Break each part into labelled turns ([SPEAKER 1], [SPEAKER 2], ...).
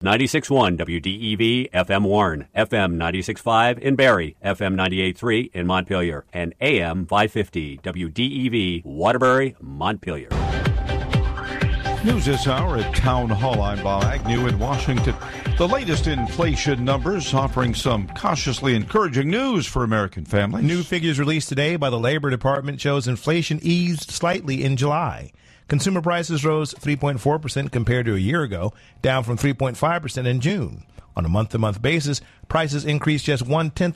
[SPEAKER 1] 96.1 WDEV FM Warren, FM 96.5 in Barrie, FM 98.3 in Montpelier, and AM 550 WDEV Waterbury, Montpelier.
[SPEAKER 2] News this hour at Town Hall. I'm Bob Agnew in Washington. The latest inflation numbers offering some cautiously encouraging news for American families.
[SPEAKER 3] New figures released today by the Labor Department shows inflation eased slightly in July. Consumer prices rose 3.4% compared to a year ago, down from 3.5% in June. On a month-to-month basis, prices increased just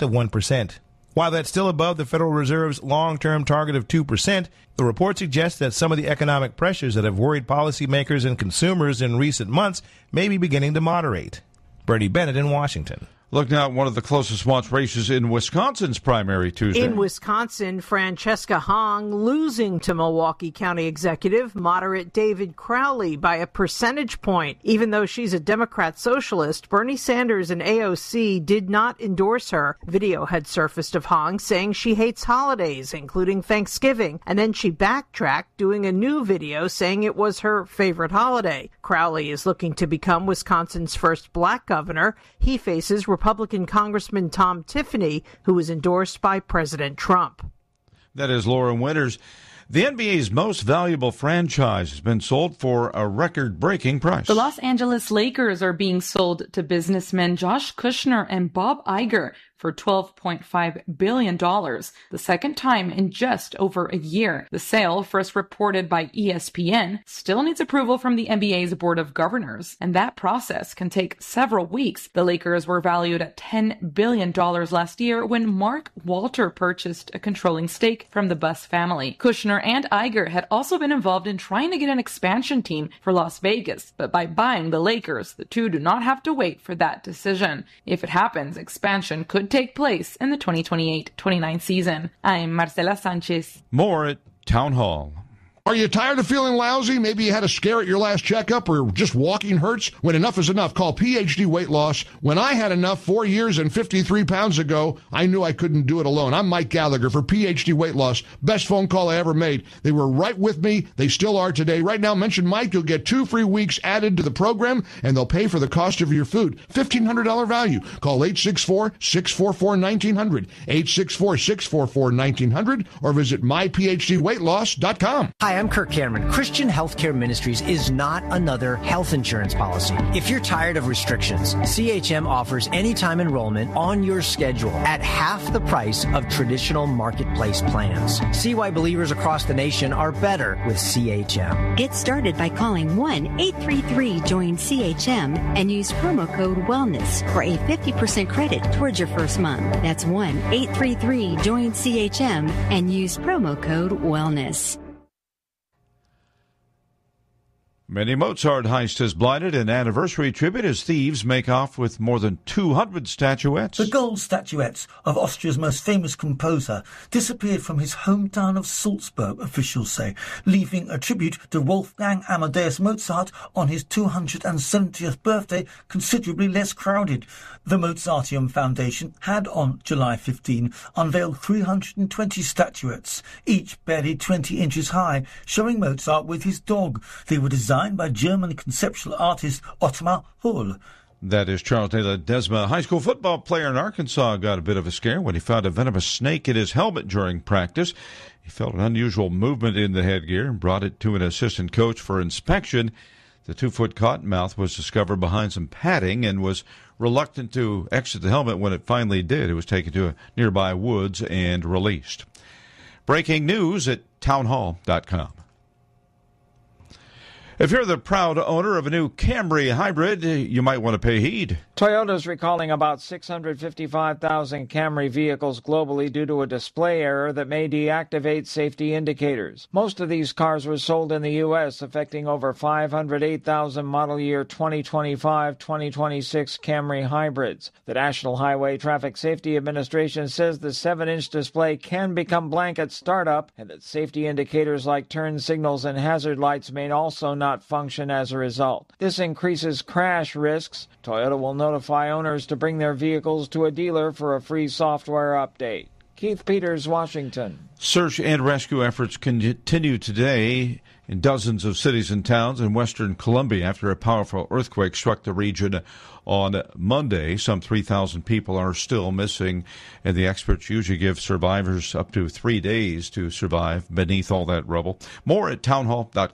[SPEAKER 3] 0.1%. While that's still above the Federal Reserve's long-term target of 2%, the report suggests that some of the economic pressures that have worried policymakers and consumers in recent months may be beginning to moderate. Bernie Bennett in Washington.
[SPEAKER 2] Look now at one of the closest watched races in Wisconsin's primary Tuesday.
[SPEAKER 4] In Wisconsin, Francesca Hong losing to Milwaukee County Executive moderate David Crowley by a percentage point. Even though she's a Democrat socialist, Bernie Sanders and AOC did not endorse her. Video had surfaced of Hong saying she hates holidays, including Thanksgiving, and then she backtracked, doing a new video saying it was her favorite holiday. Crowley is looking to become Wisconsin's first black governor. He faces Republican Congressman Tom Tiffany, who was endorsed by President Trump.
[SPEAKER 2] That is Laura Winters. The NBA's most valuable franchise has been sold for a record-breaking price.
[SPEAKER 5] The Los Angeles Lakers are being sold to businessmen Josh Kushner and Bob Iger for $12.5 billion, the second time in just over a year. The sale, first reported by ESPN, still needs approval from the NBA's Board of Governors, and that process can take several weeks. The Lakers were valued at $10 billion last year when Mark Walter purchased a controlling stake from the Buss family. Kushner and Iger had also been involved in trying to get an expansion team for Las Vegas, but by buying the Lakers, the two do not have to wait for that decision. If it happens, expansion could take place in the 2028-29 season. I'm Marcela Sanchez.
[SPEAKER 2] More at Town Hall.
[SPEAKER 6] Are you tired of feeling lousy? Maybe you had a scare at your last checkup or just walking hurts? When enough is enough, call PhD Weight Loss. When I had enough 4 years and 53 pounds ago, I knew I couldn't do it alone. I'm Mike Gallagher for PhD Weight Loss. Best phone call I ever made. They were right with me. They still are today. Right now, mention Mike. You'll get 2 free weeks added to the program, and they'll pay for the cost of your food. $1,500 value. Call 864-644-1900, 864-644-1900, or visit myphdweightloss.com.
[SPEAKER 7] Hi, I'm Kirk Cameron. Christian Healthcare Ministries is not another health insurance policy. If you're tired of restrictions, CHM offers anytime enrollment on your schedule at half the price of traditional marketplace plans. See why believers across the nation are better with CHM.
[SPEAKER 8] Get started by calling 1-833-JOIN-CHM and use promo code WELLNESS for a 50% credit towards your first month. That's 1-833-JOIN-CHM and use promo code WELLNESS.
[SPEAKER 2] Many Mozart heist has blighted an anniversary tribute as thieves make off with more than 200 statuettes.
[SPEAKER 9] The gold statuettes of Austria's most famous composer disappeared from his hometown of Salzburg, officials say, leaving a tribute to Wolfgang Amadeus Mozart on his 270th birthday considerably less crowded. The Mozarteum Foundation had on July 15 unveiled 320 statuettes, each barely 20 inches high, showing Mozart with his dog. They were designed by German conceptual artist Ottmar Hohl.
[SPEAKER 2] That is Charles de Ledesma. A high school football player in Arkansas got a bit of a scare when he found a venomous snake in his helmet during practice. He felt an unusual movement in the headgear and brought it to an assistant coach for inspection. The 2-foot cottonmouth was discovered behind some padding and was reluctant to exit the helmet. When it finally did, it was taken to a nearby woods and released. Breaking news at townhall.com. If you're the proud owner of a new Camry hybrid, you might want to pay heed.
[SPEAKER 10] Toyota's recalling about 655,000 Camry vehicles globally due to a display error that may deactivate safety indicators. Most of these cars were sold in the U.S., affecting over 508,000 model year 2025-2026 Camry hybrids. The National Highway Traffic Safety Administration says the 7-inch display can become blank at startup and that safety indicators like turn signals and hazard lights may also not function as a result. This increases crash risks. Toyota will notify owners to bring their vehicles to a dealer for a free software update. Keith Peters, Washington.
[SPEAKER 2] Search and rescue efforts continue today in dozens of cities and towns in western Colombia after a powerful earthquake struck the region on Monday. Some 3,000 people are still missing, and the experts usually give survivors up to 3 days to survive beneath all that rubble. More at townhall.com.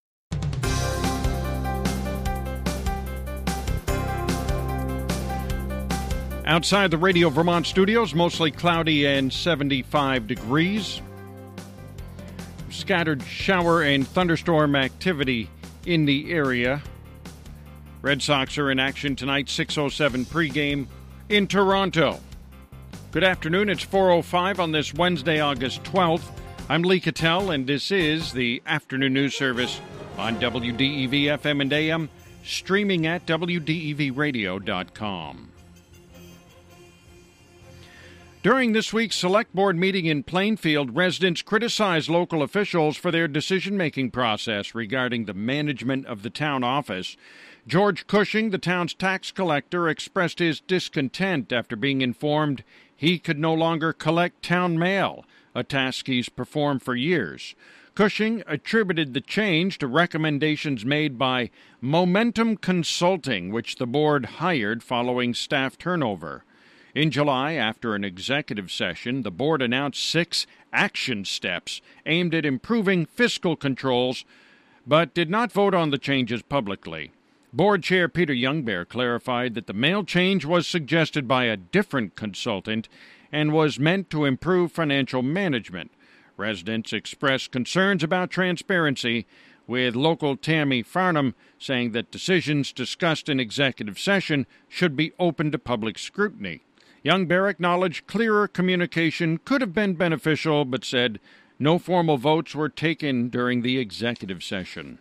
[SPEAKER 11] Outside the Radio Vermont studios, mostly cloudy and 75 degrees. Scattered shower and thunderstorm activity in the area. Red Sox are in action tonight, 6:07 pregame in Toronto. Good afternoon, it's 4:05 on this Wednesday, August 12th. I'm Lee Cattell, and this is the Afternoon News Service on WDEV FM and AM, streaming at WDEVradio.com. During this week's Select Board meeting in Plainfield, residents criticized local officials for their decision-making process regarding the management of the town office. George Cushing, the town's tax collector, expressed his discontent after being informed he could no longer collect town mail, a task he's performed for years. Cushing attributed the change to recommendations made by Momentum Consulting, which the board hired following staff turnover. In July, after an executive session, the board announced 6 action steps aimed at improving fiscal controls, but did not vote on the changes publicly. Board Chair Peter Youngbear clarified that the mail change was suggested by a different consultant and was meant to improve financial management. Residents expressed concerns about transparency, with local Tammy Farnham saying that decisions discussed in executive session should be open to public scrutiny. Youngbear acknowledged clearer communication could have been beneficial, but said no formal votes were taken during the executive session.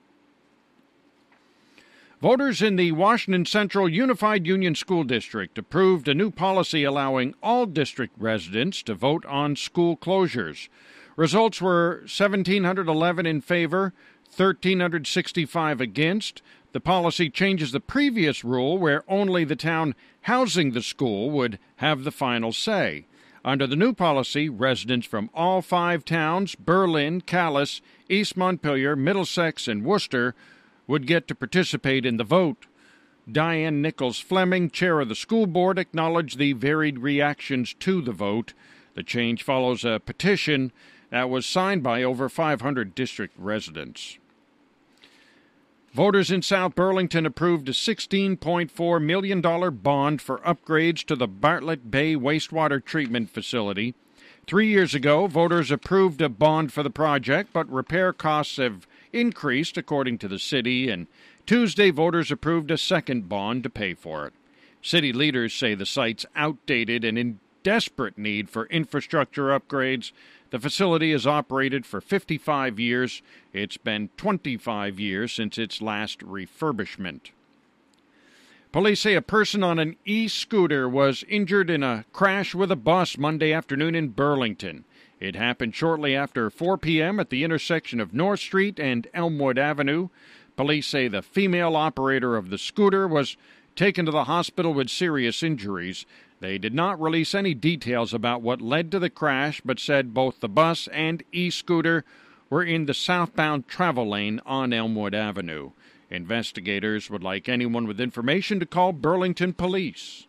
[SPEAKER 11] Voters in the Washington Central Unified Union School District approved a new policy allowing all district residents to vote on school closures. Results were 1,711 in favor, 1,365 against. The policy changes the previous rule where only the town housing the school would have the final say. Under the new policy, residents from all 5 towns, Berlin, Calais, East Montpelier, Middlesex, and Worcester, would get to participate in the vote. Diane Nichols Fleming, chair of the school board, acknowledged the varied reactions to the vote. The change follows a petition that was signed by over 500 district residents. Voters in South Burlington approved a $16.4 million bond for upgrades to the Bartlett Bay wastewater treatment facility. 3 years ago, voters approved a bond for the project, but repair costs have increased, according to the city, and Tuesday voters approved a second bond to pay for it. City leaders say the site's outdated and in desperate need for infrastructure upgrades. The facility has operated for 55 years. It's been 25 years since its last refurbishment. Police say a person on an e-scooter was injured in a crash with a bus Monday afternoon in Burlington. It happened shortly after 4 p.m. at the intersection of North Street and Elmwood Avenue. Police say the female operator of the scooter was taken to the hospital with serious injuries. They did not release any details about what led to the crash, but said both the bus and e-scooter were in the southbound travel lane on Elmwood Avenue. Investigators would like anyone with information to call Burlington Police.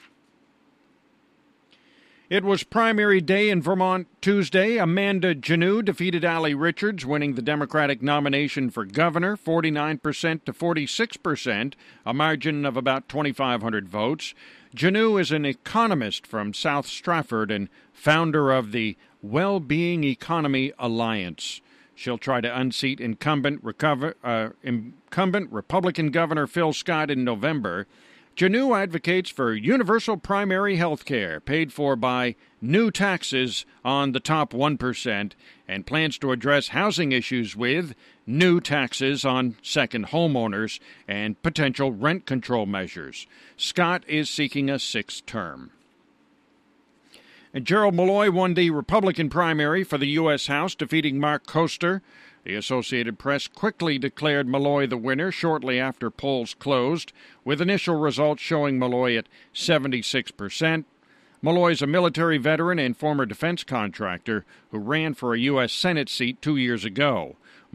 [SPEAKER 11] It was primary day in Vermont Tuesday. Amanda Janneau defeated Allie Richards, winning the Democratic nomination for governor, 49% to 46%, a margin of about 2,500 votes. Janneau is an economist from South Stratford and founder of the Well-Being Economy Alliance. She'll try to unseat incumbent Republican Governor Phil Scott in November. Janneau advocates for universal primary health care paid for by new taxes on the top 1% and plans to address housing issues with new taxes on second homeowners and potential rent control measures. Scott is seeking a 6th term. And Gerald Malloy won the Republican primary for the U.S. House, defeating Mark Koster. The Associated Press quickly declared Malloy the winner shortly after polls closed, with initial results showing Malloy at 76%. Malloy is a military veteran and former defense contractor who ran for a U.S. Senate seat 2 years ago.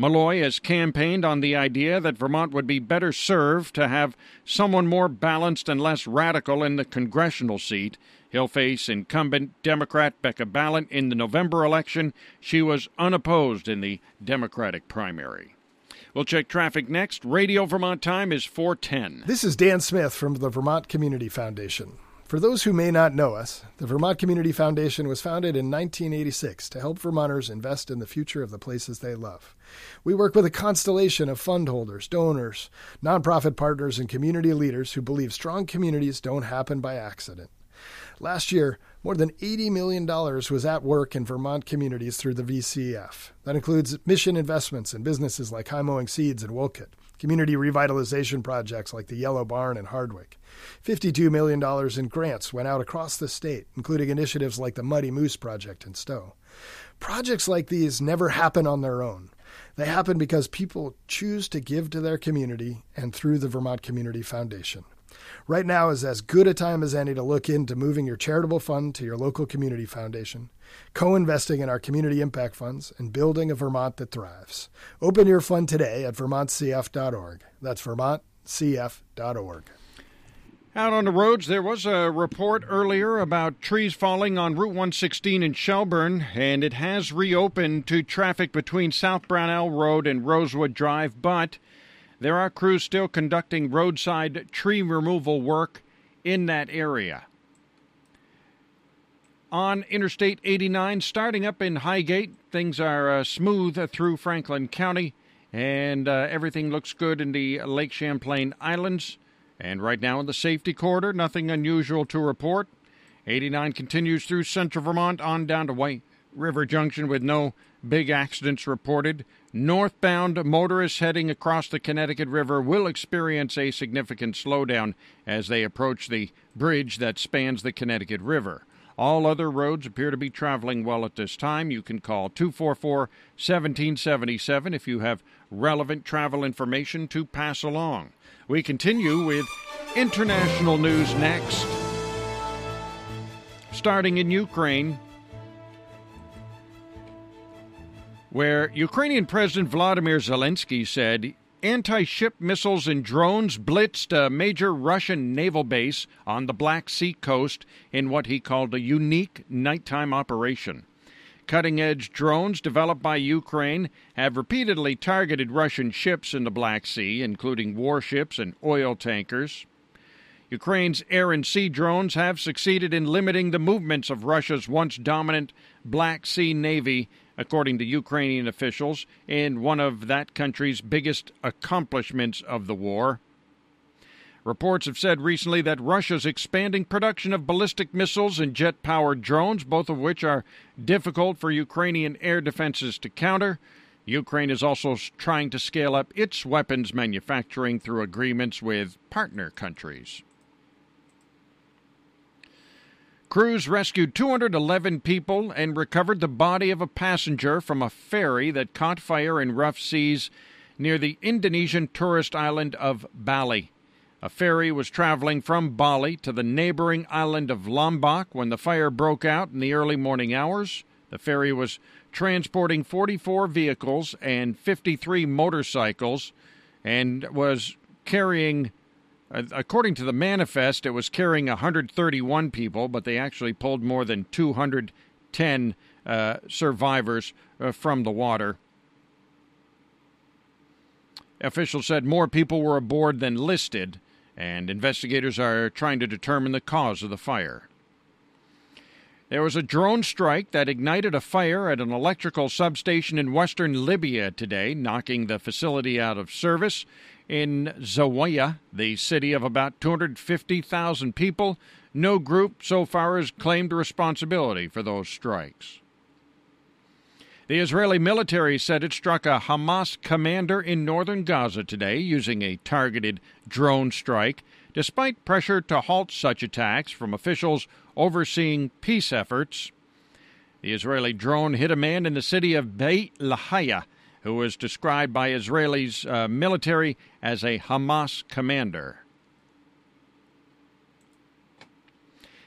[SPEAKER 11] Malloy has campaigned on the idea that Vermont would be better served to have someone more balanced and less radical in the congressional seat. He'll face incumbent Democrat Becca Balint in the November election. She was unopposed in the Democratic primary. We'll check traffic next. Radio Vermont time is 4:10.
[SPEAKER 12] This is Dan Smith from the Vermont Community Foundation. For those who may not know us, the Vermont Community Foundation was founded in 1986 to help Vermonters invest in the future of the places they love. We work with a constellation of fund holders, donors, nonprofit partners, and community leaders who believe strong communities don't happen by accident. Last year, more than $80 million was at work in Vermont communities through the VCF. That includes mission investments in businesses like High Mowing Seeds in Wolcott, community revitalization projects like the Yellow Barn in Hardwick. $52 million in grants went out across the state, including initiatives like the Muddy Moose Project in Stowe. Projects like these never happen on their own. They happen because people choose to give to their community and through the Vermont Community Foundation. Right now is as good a time as any to look into moving your charitable fund to your local community foundation, co-investing in our community impact funds, and building a Vermont that thrives. Open your fund today at vermontcf.org. That's vermontcf.org.
[SPEAKER 11] Out on the roads, there was a report earlier about trees falling on Route 116 in Shelburne, and it has reopened to traffic between South Brownell Road and Rosewood Drive, but there are crews still conducting roadside tree removal work in that area. On Interstate 89, starting up in Highgate, things are smooth through Franklin County, and everything looks good in the Lake Champlain Islands. And right now in the safety corridor, nothing unusual to report. 89 continues through central Vermont on down to White River Junction with no big accidents reported. Northbound motorists heading across the Connecticut River will experience a significant slowdown as they approach the bridge that spans the Connecticut River. All other roads appear to be traveling well at this time. You can call 244-1777 if you have relevant travel information to pass along. We continue with international news next. Starting in Ukraine, where Ukrainian President Vladimir Zelensky said anti-ship missiles and drones blitzed a major Russian naval base on the Black Sea coast in what he called a unique nighttime operation. Cutting-edge drones developed by Ukraine have repeatedly targeted Russian ships in the Black Sea, including warships and oil tankers. Ukraine's air and sea drones have succeeded in limiting the movements of Russia's once dominant Black Sea Navy, according to Ukrainian officials, in one of that country's biggest accomplishments of the war. Reports have said recently that Russia's expanding production of ballistic missiles and jet-powered drones, both of which are difficult for Ukrainian air defenses to counter. Ukraine is also trying to scale up its weapons manufacturing through agreements with partner countries. Crews rescued 211 people and recovered the body of a passenger from a ferry that caught fire in rough seas near the Indonesian tourist island of Bali. A ferry was traveling from Bali to the neighboring island of Lombok when the fire broke out in the early morning hours. The ferry was transporting 44 vehicles and 53 motorcycles and was carrying, according to the manifest, it was carrying 131 people, but they actually pulled more than 210 survivors from the water. Officials said more people were aboard than listed, and investigators are trying to determine the cause of the fire. There was a drone strike that ignited a fire at an electrical substation in western Libya today, knocking the facility out of service. In Zawiya, the city of about 250,000 people, no group so far has claimed responsibility for those strikes. The Israeli military said it struck a Hamas commander in northern Gaza today using a targeted drone strike, despite pressure to halt such attacks from officials overseeing peace efforts. The Israeli drone hit a man in the city of Beit Lahia, who was described by Israel's military as a Hamas commander.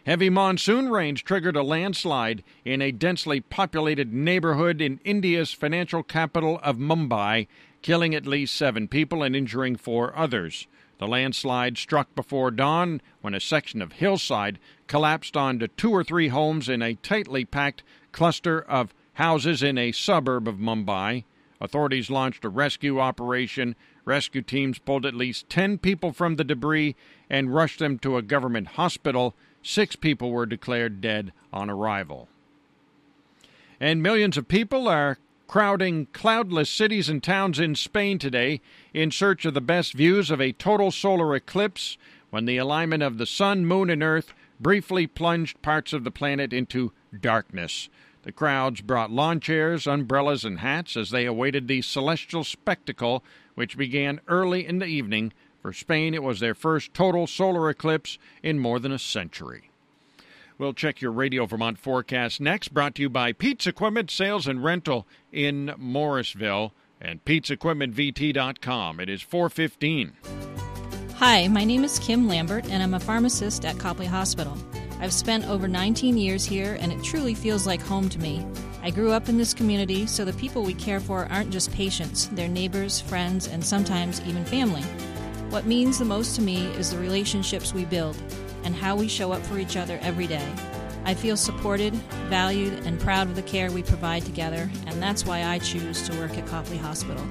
[SPEAKER 11] Heavy monsoon rains triggered a landslide in a densely populated neighborhood in India's financial capital of Mumbai, killing at least 7 people and injuring 4 others. The landslide struck before dawn when a section of hillside collapsed onto 2 or 3 homes in a tightly packed cluster of houses in a suburb of Mumbai. Authorities launched a rescue operation. Rescue teams pulled at least 10 people from the debris and rushed them to a government hospital. 6 people were declared dead on arrival. And millions of people are crowding cloudless cities and towns in Spain today in search of the best views of a total solar eclipse when the alignment of the sun, moon, and earth briefly plunged parts of the planet into darkness. The crowds brought lawn chairs, umbrellas, and hats as they awaited the celestial spectacle, which began early in the evening. For Spain, it was their first total solar eclipse in more than a century. We'll check your Radio Vermont forecast next, brought to you by Pete's Equipment Sales and Rental in Morrisville and Pete'sEquipmentVT.com. It is 4:15.
[SPEAKER 13] Hi, my name is Kim Lambert, and I'm a pharmacist at Copley Hospital. I've spent over 19 years here, and it truly feels like home to me. I grew up in this community, so the people we care for aren't just patients. They're neighbors, friends, and sometimes even family. What means the most to me is the relationships we build and how we show up for each other every day. I feel supported, valued, and proud of the care we provide together, and that's why I choose to work at Copley Hospital.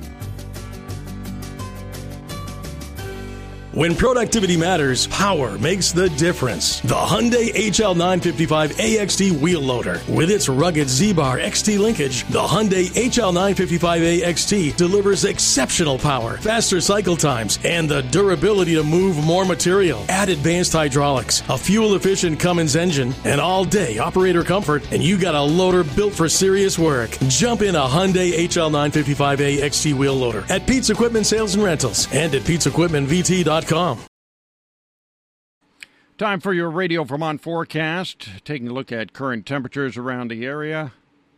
[SPEAKER 14] When productivity matters, power makes the difference. The Hyundai HL955 AXT wheel loader. With its rugged Z-Bar XT linkage, the Hyundai HL955 AXT delivers exceptional power, faster cycle times, and the durability to move more material. Add advanced hydraulics, a fuel-efficient Cummins engine, and all-day operator comfort, and you got a loader built for serious work. Jump in a Hyundai HL955 AXT wheel loader at Pete's Equipment Sales and Rentals and at Pete'sEquipmentVT.com.
[SPEAKER 11] Time for your Radio Vermont forecast. Taking a look at current temperatures around the area.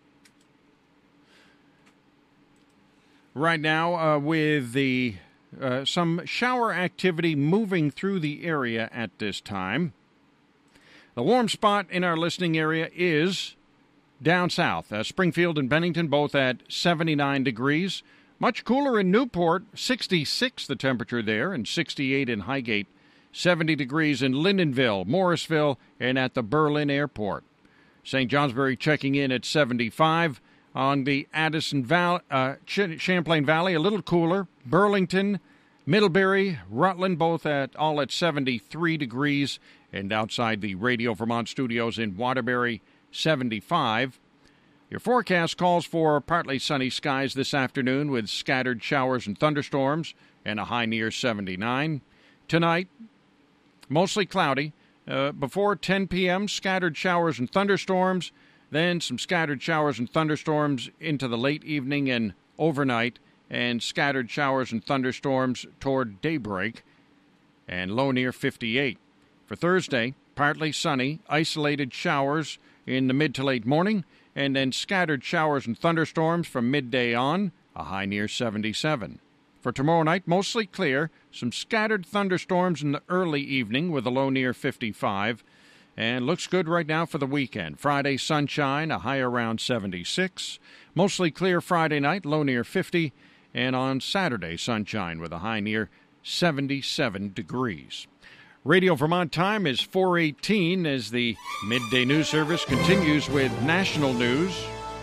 [SPEAKER 11] Right now, with the some shower activity moving through the area at this time. The warm spot in our listening area is down south. Springfield and Bennington both at 79 degrees. Much cooler in Newport, 66 the temperature there, and 68 in Highgate, 70 degrees in Lyndonville, Morrisville, and at the Berlin Airport. St. Johnsbury checking in at 75. On the Addison Valley, Champlain Valley, a little cooler. Burlington, Middlebury, Rutland, both all at 73 degrees. And outside the Radio Vermont studios in Waterbury, 75. Your forecast calls for partly sunny skies this afternoon with scattered showers and thunderstorms and a high near 79. Tonight, mostly cloudy. Before 10 p.m., scattered showers and thunderstorms. Then some scattered showers and thunderstorms into the late evening and overnight, and scattered showers and thunderstorms toward daybreak, and low near 58. For Thursday, partly sunny, isolated showers in the mid to late morning, and then scattered showers and thunderstorms from midday on, a high near 77. For tomorrow night, mostly clear, some scattered thunderstorms in the early evening with a low near 55. And looks good right now for the weekend. Friday, sunshine, a high around 76. Mostly clear Friday night, low near 50. And on Saturday, sunshine with a high near 77 degrees. Radio Vermont time is 4:18 as the midday news service continues with national news.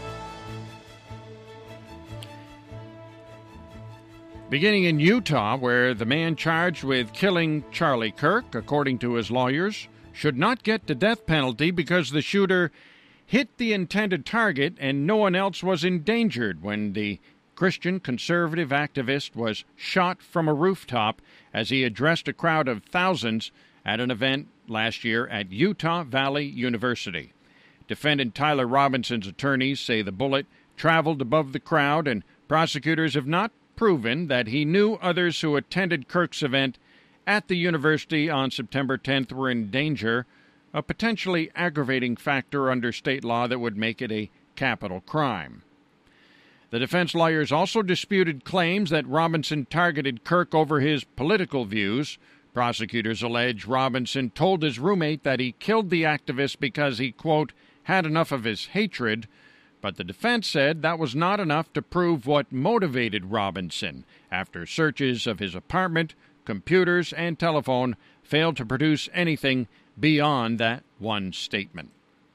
[SPEAKER 11] Beginning in Utah, where the man charged with killing Charlie Kirk, according to his lawyers, should not get the death penalty because the shooter hit the intended target and no one else was endangered when the Christian conservative activist was shot from a rooftop as he addressed a crowd of thousands at an event last year at Utah Valley University. Defendant Tyler Robinson's attorneys say the bullet traveled above the crowd, and prosecutors have not proven that he knew others who attended Kirk's event at the university on September 10th were in danger, a potentially aggravating factor under state law that would make it a capital crime. The defense lawyers also disputed claims that Robinson targeted Kirk over his political views. Prosecutors allege Robinson told his roommate that he killed the activist because he, quote, had enough of his hatred, but the defense said that was not enough to prove what motivated Robinson after searches of his apartment, computers, and telephone failed to produce anything beyond that one statement.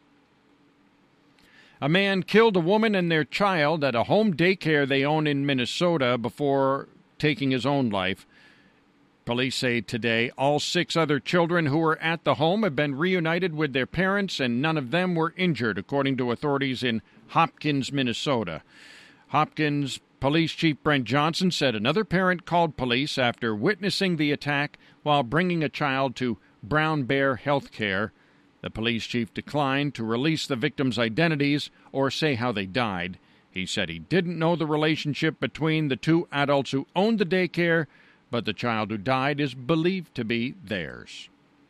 [SPEAKER 11] A man killed a woman and their child at a home daycare they own in Minnesota before taking his own life. Police say today all 6 other children who were at the home have been reunited with their parents, and none of them were injured, according to authorities in Hopkins, Minnesota. Hopkins Police Chief Brent Johnson said another parent called police after witnessing the attack while bringing a child to Brown Bear Health Care. The police chief declined to release the victims' identities or say how they died. He said he didn't know the relationship between the 2 adults who owned the daycare, but the child who died is believed to be theirs.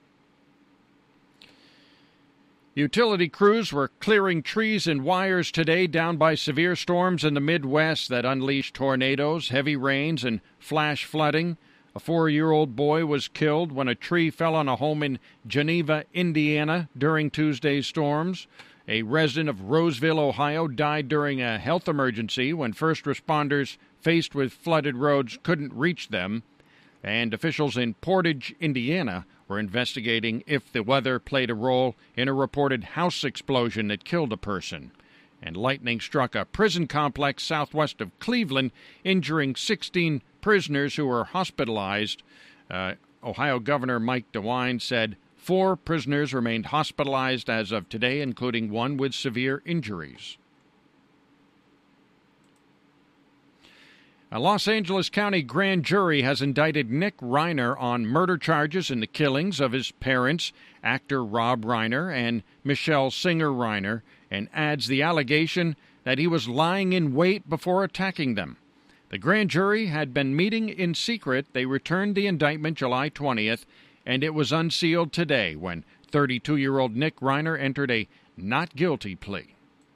[SPEAKER 11] Utility crews were clearing trees and wires today down by severe storms in the Midwest that unleashed tornadoes, heavy rains, and flash flooding. A 4-year-old boy was killed when a tree fell on a home in Geneva, Indiana, during Tuesday's storms. A resident of Roseville, Ohio, died during a health emergency when first responders faced with flooded roads couldn't reach them. And officials in Portage, Indiana, were investigating if the weather played a role in a reported house explosion that killed a person. And lightning struck a prison complex southwest of Cleveland, injuring 16 prisoners who were hospitalized. Ohio Governor Mike DeWine said 4 prisoners remained hospitalized as of today, including 1 with severe injuries. A Los Angeles County grand jury has indicted Nick Reiner on murder charges in the killings of his parents, actor Rob Reiner and Michelle Singer Reiner, and adds the allegation that he was lying in wait before attacking them. The grand jury had been meeting in secret. They returned the indictment July 20th, and it was unsealed today when 32-year-old Nick Reiner entered a not guilty plea.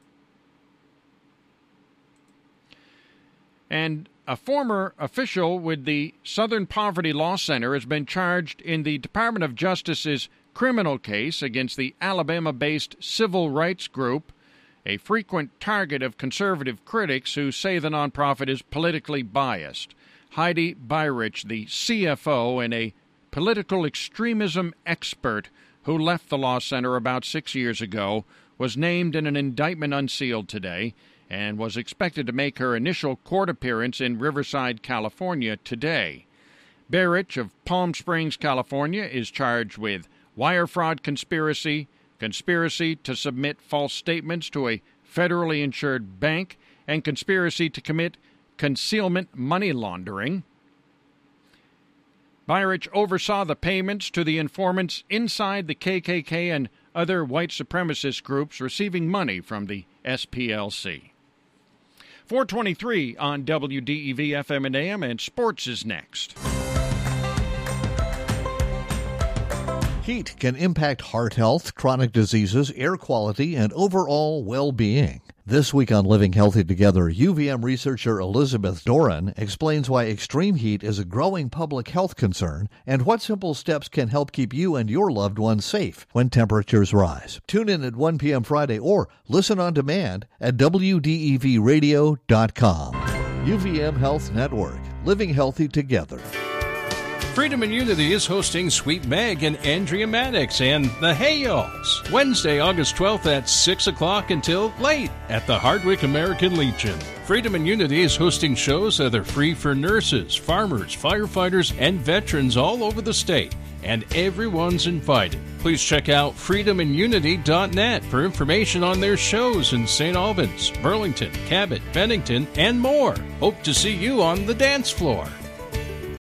[SPEAKER 11] And a former official with the Southern Poverty Law Center has been charged in the Department of Justice's criminal case against the Alabama-based civil rights group, a frequent target of conservative critics who say the nonprofit is politically biased. Heidi Beirich, the CFO and a political extremism expert who left the Law Center about 6 years ago, was named in an indictment unsealed today and was expected to make her initial court appearance in Riverside, California today. Beirich of Palm Springs, California, is charged with wire fraud conspiracy, conspiracy to submit false statements to a federally insured bank, and conspiracy to commit concealment money laundering. Beirich oversaw the payments to the informants inside the KKK and other white supremacist groups receiving money from the SPLC. 423 on WDEV FM and AM, and sports is next.
[SPEAKER 15] Heat can impact heart health, chronic diseases, air quality, and overall well-being. This week on Living Healthy Together, UVM researcher Elizabeth Doran explains why extreme heat is a growing public health concern and what simple steps can help keep you and your loved ones safe when temperatures rise. Tune in at 1 p.m. Friday or listen on demand at WDEVradio.com. UVM Health Network, living healthy together.
[SPEAKER 16] Freedom and Unity is hosting Sweet Meg and Andrea Maddox and the Hayals Wednesday, August 12th at 6 o'clock until late at the Hardwick American Legion. Freedom and Unity is hosting shows that are free for nurses, farmers, firefighters, and veterans all over the state, and everyone's invited. Please check out freedomandunity.net for information on their shows in St. Albans, Burlington, Cabot, Bennington, and more. Hope to see you on the dance floor.